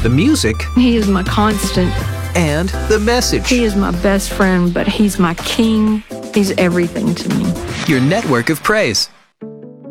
the music, He is my constant. and the message. He is my best friend, but he's my king. He's everything to me. Your network of praise.